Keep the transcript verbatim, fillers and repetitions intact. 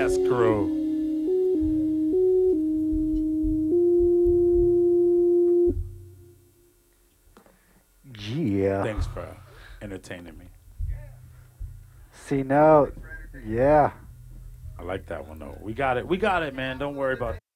Yes, crew. Yeah. Thanks for entertaining me. See now, yeah. I like that one though. We got it. We got it, man. Don't worry about